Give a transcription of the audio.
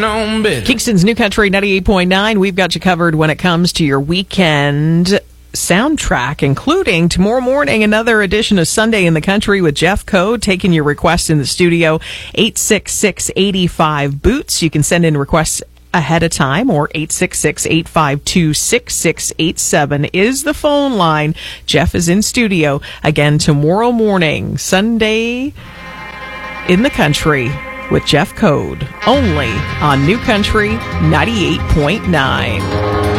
own business. Kingston's New Country 98.9. We've got you covered when it comes to your weekend soundtrack, including tomorrow morning another edition of Sunday in the Country with Jeff Code, taking your requests in the studio. 866-85-BOOTS. You can send in requests ahead of time, or 866-852-6687 is the phone line. Jeff is in studio again tomorrow morning, Sunday in the Country with Jeff Code, only on New Country 98.9.